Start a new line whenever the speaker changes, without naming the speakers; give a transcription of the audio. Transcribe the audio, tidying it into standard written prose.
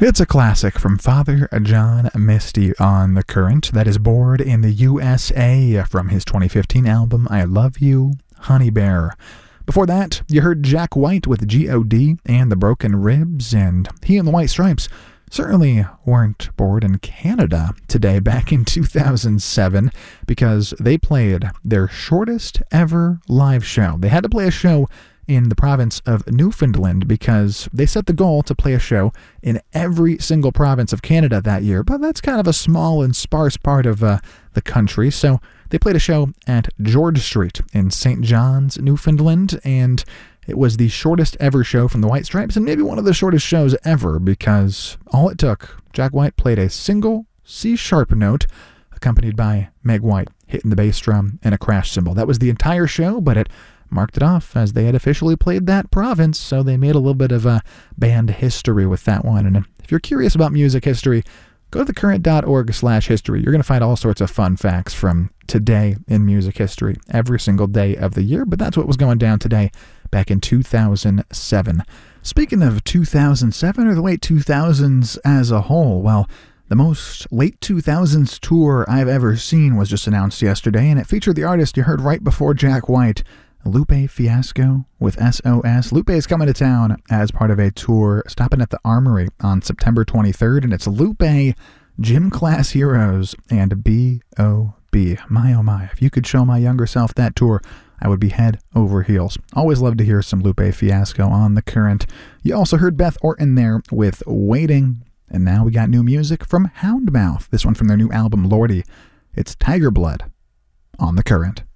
It's a classic from Father John Misty on The Current. That is Bored in the USA from his 2015 album I Love You, Honey Bear. Before that, you heard Jack White with G.O.D. and the Broken Ribs, and he and the White Stripes certainly weren't bored in Canada today back in 2007 because they played their shortest ever live show. They had to play a show in the province of Newfoundland because they set the goal to play a show in every single province of Canada that year, but that's kind of a small and sparse part of the country, so they played a show at George Street in St. John's, Newfoundland, and it was the shortest ever show from the White Stripes and maybe one of the shortest shows ever because all it took, Jack White played a single C-sharp note accompanied by Meg White hitting the bass drum and a crash cymbal. That was the entire show, but it marked it off as they had officially played that province, so they made a little bit of a band history with that one. And if you're curious about music history, go to thecurrent.org/history. You're going to find all sorts of fun facts from today in music history every single day of the year, but that's what was going down today back in 2007. Speaking of 2007, or the late 2000s as a whole, well, the most late 2000s tour I've ever seen was just announced yesterday, and it featured the artist you heard right before Jack White, Lupe Fiasco with SOS. Lupe is coming to town as part of a tour stopping at the Armory on September 23rd, and it's Lupe, Gym Class Heroes, and B.O.B. My oh my, if you could show my younger self that tour, I would be head over heels. Always love to hear some Lupe Fiasco on The Current. You also heard Beth Orton there with Waiting, and now we got new music from Houndmouth, this one from their new album Lordy. It's Tiger Blood on The Current.